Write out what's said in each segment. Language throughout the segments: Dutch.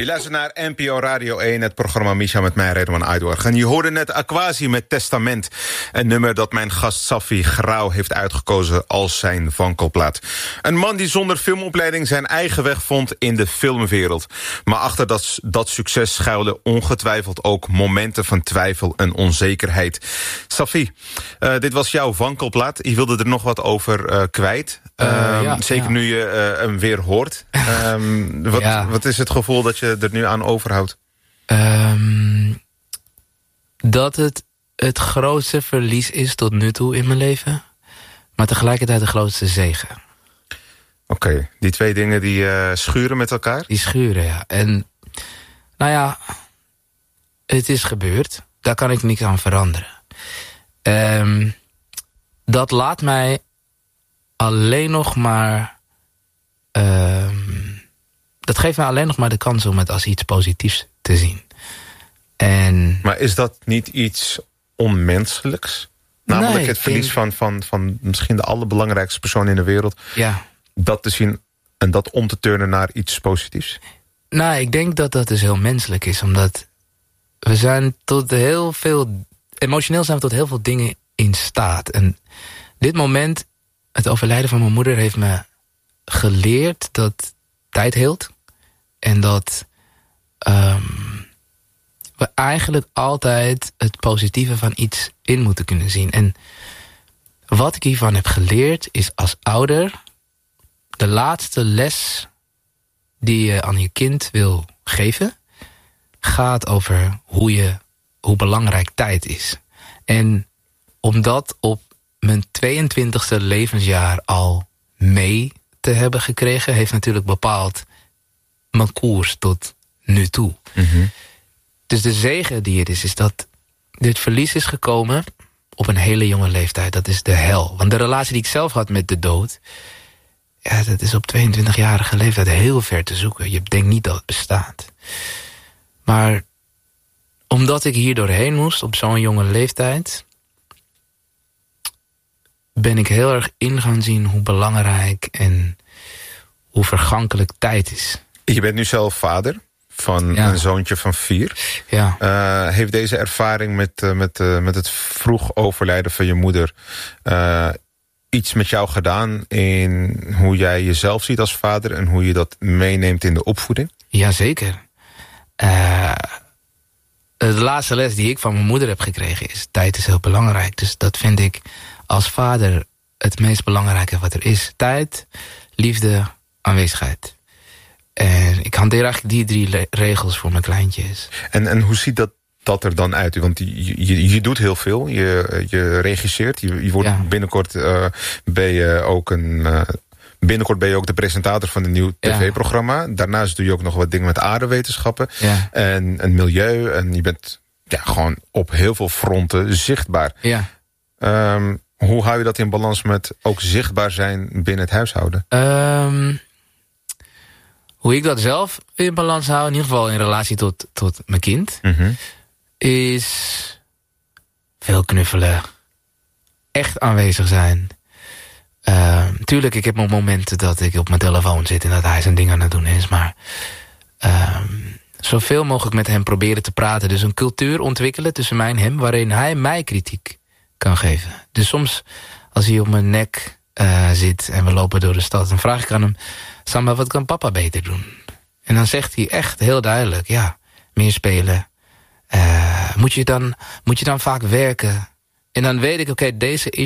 luistert naar NPO Radio 1, het programma Misha met mij, Redman Aydorg. En je hoorde net Aquasi met Testament. Een nummer dat mijn gast Safi Grauw heeft uitgekozen als zijn wankelplaat. Een man die zonder filmopleiding zijn eigen weg vond in de filmwereld. Maar achter dat succes schuilden ongetwijfeld ook momenten van twijfel en onzekerheid. Safi, dit was jouw wankelplaat. Je wilde er nog wat over kwijt. Zeker nu je hem weer hoort. Wat is het gevoel dat je er nu aan overhoudt? Dat het grootste verlies is tot nu toe in mijn leven. Maar tegelijkertijd de grootste zegen. Oké, die twee dingen die schuren met elkaar? Die schuren, ja. En nou ja, het is gebeurd. Daar kan ik niks aan veranderen. Dat laat mij alleen nog maar... dat geeft mij alleen nog maar de kans om het als iets positiefs te zien. Maar is dat niet iets onmenselijks? Namelijk het verlies van misschien de allerbelangrijkste persoon in de wereld. Ja. Dat te zien en dat om te turnen naar iets positiefs? Nou, ik denk dat dat dus heel menselijk is. Omdat we zijn tot heel veel... Emotioneel zijn we tot heel veel dingen in staat. En dit moment, het overlijden van mijn moeder, heeft me geleerd dat tijd heelt. En dat we eigenlijk altijd het positieve van iets in moeten kunnen zien. En wat ik hiervan heb geleerd is als ouder... de laatste les die je aan je kind wil geven... gaat over hoe belangrijk tijd is. En om dat op mijn 22e levensjaar al mee te hebben gekregen... heeft natuurlijk bepaald mijn koers tot nu toe. Mm-hmm. Dus de zegen die het is dat dit verlies is gekomen op een hele jonge leeftijd. Dat is de hel. Want de relatie die ik zelf had met de dood... ja, dat is op 22-jarige leeftijd heel ver te zoeken. Je denkt niet dat het bestaat. Maar omdat ik hier doorheen moest op zo'n jonge leeftijd... ben ik heel erg in gaan zien hoe belangrijk en hoe vergankelijk tijd is. Je bent nu zelf vader van een zoontje van 4. Ja. Heeft deze ervaring met het vroeg overlijden van je moeder... iets met jou gedaan in hoe jij jezelf ziet als vader... en hoe je dat meeneemt in de opvoeding? Jazeker. De laatste les die ik van mijn moeder heb gekregen is... tijd is heel belangrijk. Dus dat vind ik als vader het meest belangrijke wat er is. Tijd, liefde, aanwezigheid. En ik hanteer eigenlijk die 3 regels voor mijn kleintjes. En hoe ziet dat er dan uit? Want je doet heel veel. Je regisseert. Je wordt binnenkort ben je ook binnenkort ben je ook de presentator van een nieuw tv-programma. Daarnaast doe je ook nog wat dingen met aardewetenschappen. Ja. En milieu. En je bent gewoon op heel veel fronten zichtbaar. Ja. Hoe hou je dat in balans met ook zichtbaar zijn binnen het huishouden? Hoe ik dat zelf in balans hou, in ieder geval in relatie tot mijn kind... Mm-hmm. Is veel knuffelen. Echt aanwezig zijn. Tuurlijk, ik heb momenten dat ik op mijn telefoon zit... en dat hij zijn ding aan het doen is. Maar zoveel mogelijk met hem proberen te praten. Dus een cultuur ontwikkelen tussen mij en hem... waarin hij mij kritiek kan geven. Dus soms, als hij op mijn nek zit en we lopen door de stad... dan vraag ik aan hem... Samba, wat kan papa beter doen? En dan zegt hij echt heel duidelijk... ja, meer spelen... moet je dan vaak werken? En dan weet ik, oké,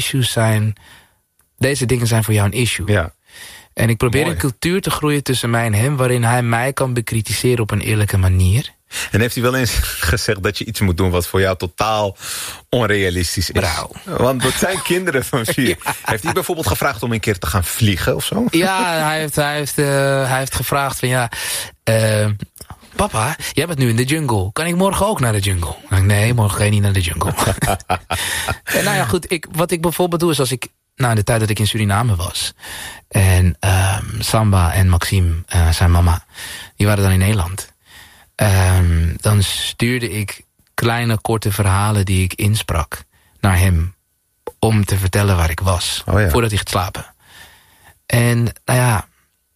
deze dingen zijn voor jou een issue. Ja. En ik probeer een cultuur te groeien tussen mij en hem... waarin hij mij kan bekritiseren op een eerlijke manier. En heeft hij wel eens gezegd dat je iets moet doen... wat voor jou totaal onrealistisch is? Brouw. Want dat zijn kinderen van 4. Ja. Heeft hij bijvoorbeeld gevraagd om een keer te gaan vliegen of zo? Ja, hij heeft gevraagd van papa, jij bent nu in de jungle. Kan ik morgen ook naar de jungle? Nee, morgen ga je niet naar de jungle. En nou ja, goed. Wat ik bijvoorbeeld doe is als ik... Nou, de tijd dat ik in Suriname was. En Samba en Maxime, zijn mama, die waren dan in Nederland. Dan stuurde ik kleine, korte verhalen die ik insprak naar hem. Om te vertellen waar ik was. Voordat hij gaat slapen. En nou ja,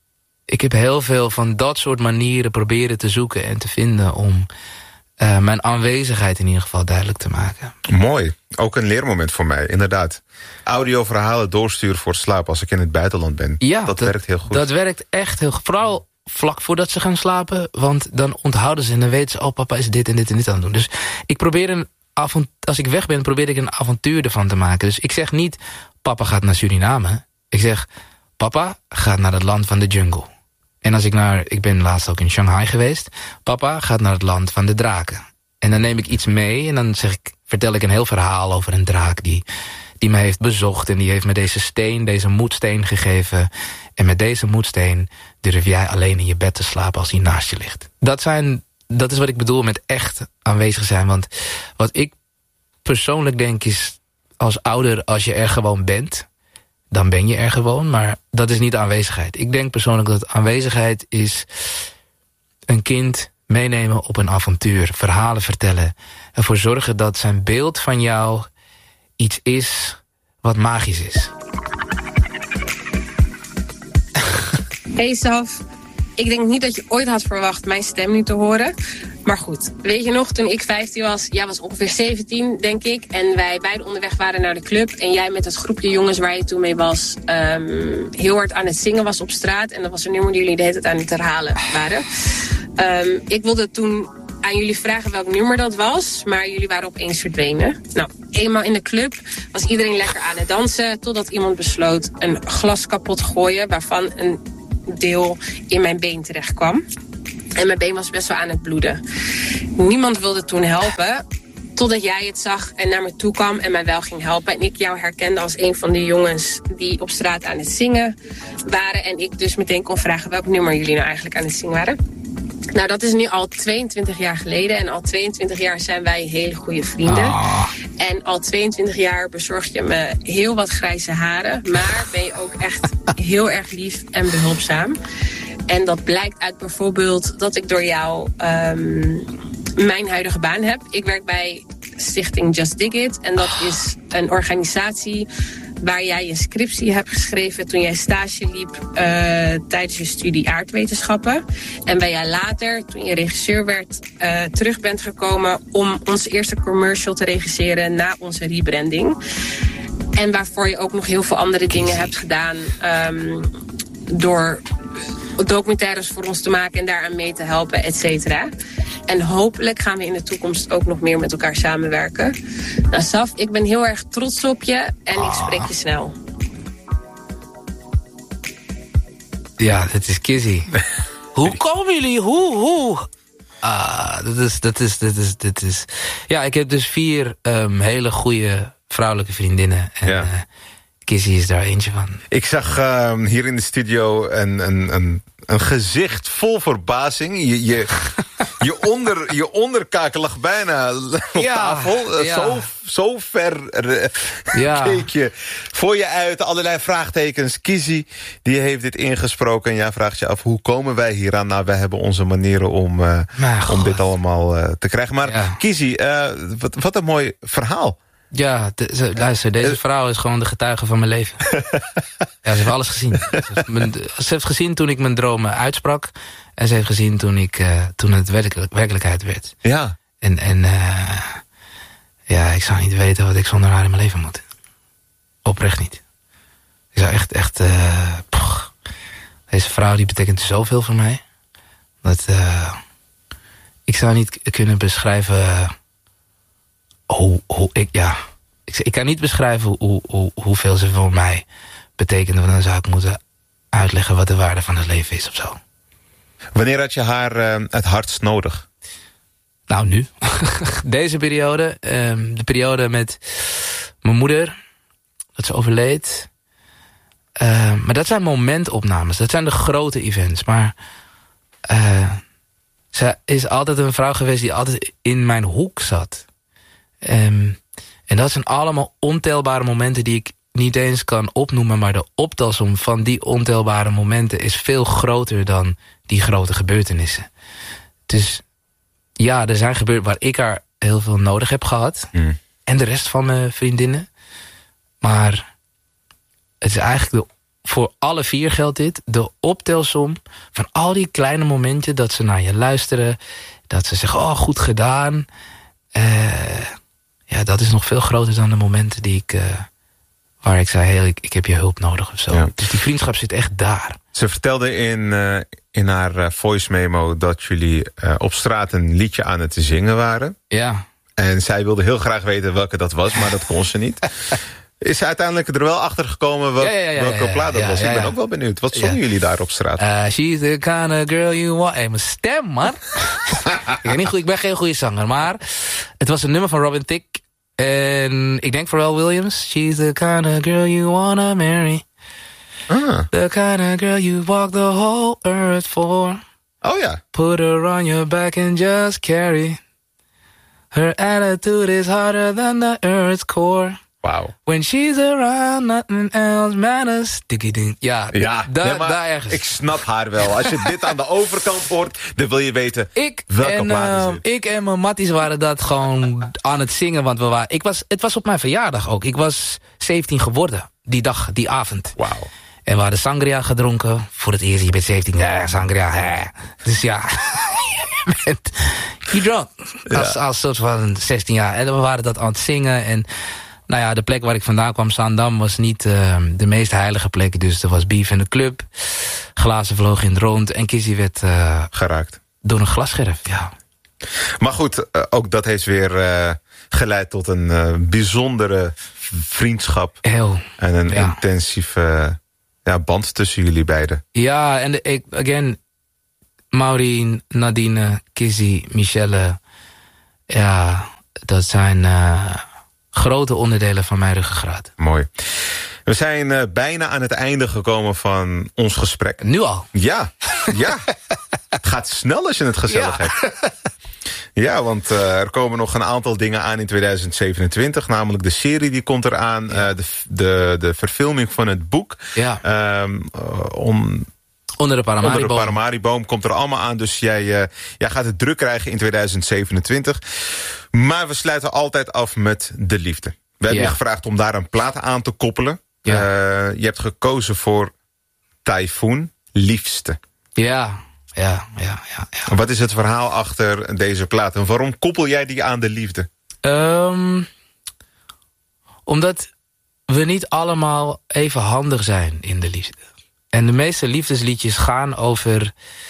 ik heb heel veel van dat soort manieren proberen te zoeken en te vinden om mijn aanwezigheid in ieder geval duidelijk te maken. Mooi. Ook een leermoment voor mij, inderdaad. Audioverhalen doorsturen voor slaap als ik in het buitenland ben. Ja, dat werkt heel goed. Dat werkt echt heel goed. Vooral vlak voordat ze gaan slapen. Want dan onthouden ze en dan weten ze... oh, papa is dit en dit en dit aan het doen. Dus ik probeer als ik weg ben, probeer ik een avontuur ervan te maken. Dus ik zeg niet, papa gaat naar Suriname. Ik zeg, papa gaat naar het land van de jungle. En als ik ben laatst ook in Shanghai geweest. Papa gaat naar het land van de draken. En dan neem ik iets mee en dan vertel ik een heel verhaal over een draak die me heeft bezocht. En die heeft me deze moedsteen gegeven. En met deze moedsteen durf jij alleen in je bed te slapen als hij naast je ligt. Dat is wat ik bedoel met echt aanwezig zijn. Want wat ik persoonlijk denk is, als ouder, als je er gewoon bent, dan ben je er gewoon. Maar dat is niet aanwezigheid. Ik denk persoonlijk dat aanwezigheid is een kind meenemen op een avontuur, verhalen vertellen. Ervoor zorgen dat zijn beeld van jou iets is wat magisch is. Hey Saf, ik denk niet dat je ooit had verwacht mijn stem nu te horen. Maar goed, weet je nog, toen ik 15 was, jij was ongeveer 17, denk ik. En wij beide onderweg waren naar de club. En jij met het groepje jongens waar je toen mee was, heel hard aan het zingen was op straat. En dat was een nummer die jullie de hele tijd aan het herhalen waren. Ik wilde toen aan jullie vragen welk nummer dat was, maar jullie waren opeens verdwenen. Nou, eenmaal in de club was iedereen lekker aan het dansen, totdat iemand besloot een glas kapot te gooien, waarvan een deel in mijn been terecht kwam. En mijn been was best wel aan het bloeden. Niemand wilde toen helpen, totdat jij het zag en naar me toe kwam en mij wel ging helpen. En ik jou herkende als een van de jongens die op straat aan het zingen waren. En ik dus meteen kon vragen welk nummer jullie nou eigenlijk aan het zingen waren. Nou, dat is nu al 22 jaar geleden. En al 22 jaar zijn wij hele goede vrienden. En al 22 jaar bezorg je me heel wat grijze haren. Maar ben je ook echt heel erg lief en behulpzaam. En dat blijkt uit bijvoorbeeld dat ik door jou mijn huidige baan heb. Ik werk bij Stichting Just Dig It. En dat is een organisatie waar jij je scriptie hebt geschreven toen jij stage liep tijdens je studie aardwetenschappen. En waar jij later, toen je regisseur werd, terug bent gekomen om onze eerste commercial te regisseren na onze rebranding. En waarvoor je ook nog heel veel andere dingen hebt gedaan door documentaires voor ons te maken en daaraan mee te helpen, et cetera. En hopelijk gaan we in de toekomst ook nog meer met elkaar samenwerken. Nou, Saf, ik ben heel erg trots op je en ik spreek je snel. Ja, dat is Kizzy. Hoe komen jullie? Hoe? Dat is. Ja, ik heb dus 4 hele goede vrouwelijke vriendinnen. En ja. Kizzy is daar eentje van. Ik zag hier in de studio een gezicht vol verbazing. Je onderkaak lag bijna op tafel. Ja. Zo ver keek je voor je uit. Allerlei vraagtekens. Kizzy, die heeft dit ingesproken. En jij vraagt je af, hoe komen wij hieraan? Nou, wij hebben onze manieren om dit allemaal te krijgen. Maar Kizzy, wat een mooi verhaal. Ja, luister, deze vrouw is gewoon de getuige van mijn leven. Ja, ze heeft alles gezien. Ze heeft gezien toen ik mijn dromen uitsprak. En ze heeft gezien toen het werkelijkheid werd. Ja. En ik zou niet weten wat ik zonder haar in mijn leven moet. Oprecht niet. Ik zou echt deze vrouw die betekent zoveel voor mij. Dat ik zou niet kunnen beschrijven ik kan niet beschrijven hoeveel ze voor mij betekent. Want dan zou ik moeten uitleggen wat de waarde van het leven is of zo. Wanneer had je haar het hardst nodig? Nou, nu. Deze periode. De periode met mijn moeder. Dat ze overleed. Maar dat zijn momentopnames. Dat zijn de grote events. Maar ze is altijd een vrouw geweest die altijd in mijn hoek zat. En dat zijn allemaal ontelbare momenten die ik niet eens kan opnoemen. Maar de optelsom van die ontelbare momenten is veel groter dan die grote gebeurtenissen. Dus ja, er zijn gebeurd waar ik haar heel veel nodig heb gehad. En de rest van mijn vriendinnen. Maar het is eigenlijk voor alle 4 geldt dit, de optelsom van al die kleine momenten dat ze naar je luisteren, dat ze zeggen, oh, goed gedaan. Ja, dat is nog veel groter dan de momenten die waar ik zei, hey, ik heb je hulp nodig of zo. Ja. Dus die vriendschap zit echt daar. Ze vertelde in haar voice memo dat jullie op straat een liedje aan het zingen waren. Ja. En zij wilde heel graag weten welke dat was, maar dat kon ze niet. Is ze uiteindelijk er wel achter gekomen welke plaat dat was? Ik ben ook wel benieuwd. Wat zongen jullie daar op straat? She's the kind of girl you want. Hey, mijn stem, man. Ik ben geen goede zanger, maar het was een nummer van Robin Thicke. En ik denk Pharrell Williams. She's the kind of girl you wanna marry. The kind of girl you walk the whole earth for. Oh ja. Put her on your back and just carry. Her attitude is harder than the earth's core. Wow. When she's around, nothing else matters. Ja, daar ergens. Ik snap haar wel. Als je dit aan de overkant hoort, dan wil je weten welke plaat is dit. Ik en mijn matties waren dat gewoon aan het zingen. Want het was op mijn verjaardag ook. Ik was 17 geworden, die avond. Wauw. En we hadden sangria gedronken. Voor het eerst, je bent 17, sangria. Dus ja, je dronk. Als soort van 16 jaar. En we waren dat aan het zingen. En nou ja, de plek waar ik vandaan kwam, Zaandam, was niet de meest heilige plek. Dus er was beef in de club. Glazen vlogen in het rond. En Kizzy werd geraakt door een glasscherf, ja. Maar goed, ook dat heeft weer geleid tot een bijzondere vriendschap. En een intensieve band tussen jullie beiden. Ja, en Maureen, Nadine, Kizzy, Michelle. Ja, dat zijn grote onderdelen van mijn ruggengraat. Mooi. We zijn bijna aan het einde gekomen van ons gesprek. Nu al? Ja. Het gaat snel als je het gezellig hebt. Ja, want er komen nog een aantal dingen aan in 2027. Namelijk de serie die komt eraan. De verfilming van het boek. Ja. Onder de Paramariboom komt er allemaal aan. Dus jij gaat het druk krijgen in 2027. Maar we sluiten altijd af met de liefde. We hebben je gevraagd om daar een plaat aan te koppelen. Ja. Je hebt gekozen voor Typhoon, Liefste. Ja. Wat is het verhaal achter deze plaat? En waarom koppel jij die aan de liefde? Omdat we niet allemaal even handig zijn in de liefde. En de meeste liefdesliedjes gaan over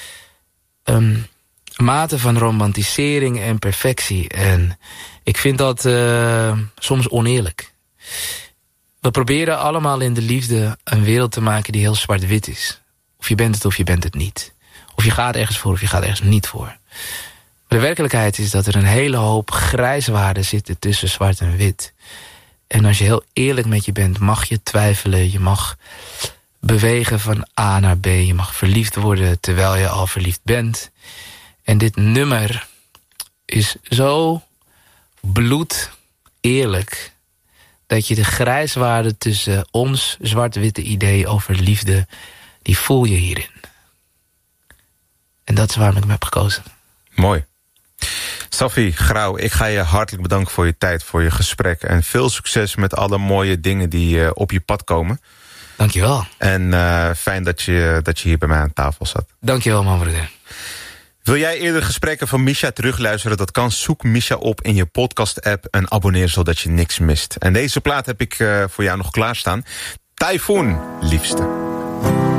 mate van romantisering en perfectie. En ik vind dat soms oneerlijk. We proberen allemaal in de liefde een wereld te maken die heel zwart-wit is. Of je bent het of je bent het niet. Of je gaat ergens voor of je gaat ergens niet voor. Maar de werkelijkheid is dat er een hele hoop grijswaarden zitten tussen zwart en wit. En als je heel eerlijk met je bent, mag je twijfelen. Je mag bewegen van A naar B. Je mag verliefd worden terwijl je al verliefd bent. En dit nummer is zo bloed eerlijk dat je de grijswaarden tussen ons zwart-witte idee over liefde, die voel je hierin. En dat is waarom ik hem heb gekozen. Mooi. Safi Grauw, ik ga je hartelijk bedanken voor je tijd, voor je gesprek. En veel succes met alle mooie dingen die op je pad komen. Dankjewel. En fijn dat je hier bij mij aan tafel zat. Dankjewel, man, broeder. Wil jij eerder gesprekken van Misha terugluisteren? Dat kan. Zoek Misha op in je podcast-app en abonneer zodat je niks mist. En deze plaat heb ik voor jou nog klaarstaan. Typhoon, Liefste.